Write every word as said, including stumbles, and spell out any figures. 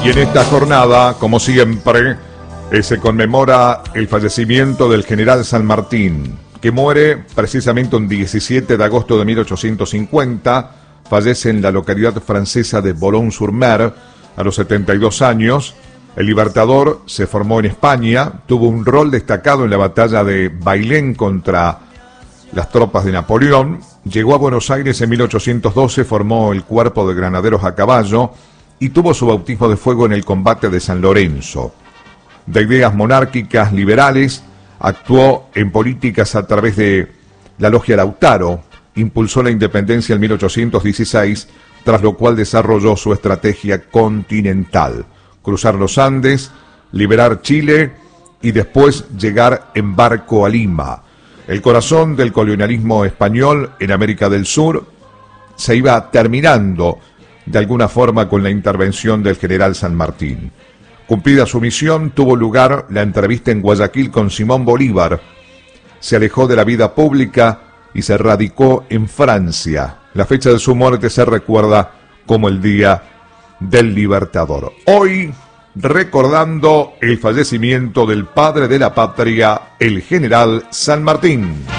Y en esta jornada, como siempre, eh, se conmemora el fallecimiento del general San Martín, que muere precisamente un diecisiete de agosto de mil ochocientos cincuenta, fallece en la localidad francesa de Boulogne-sur-Mer a los setenta y dos años. El Libertador se formó en España, tuvo un rol destacado en la batalla de Bailén contra las tropas de Napoleón, llegó a Buenos Aires en mil ochocientos doce, formó el cuerpo de granaderos a caballo y tuvo su bautismo de fuego en el combate de San Lorenzo. De ideas monárquicas liberales, actuó en políticas a través de la Logia Lautaro, impulsó la independencia en mil ochocientos dieciséis, tras lo cual desarrolló su estrategia continental: cruzar los Andes, liberar Chile y después llegar en barco a Lima. El corazón del colonialismo español en América del Sur se iba terminando de alguna forma con la intervención del general San Martín. Cumplida su misión, tuvo lugar la entrevista en Guayaquil con Simón Bolívar. Se alejó de la vida pública y se radicó en Francia. La fecha de su muerte se recuerda como el Día del Libertador. Hoy, recordando el fallecimiento del padre de la patria, el general San Martín.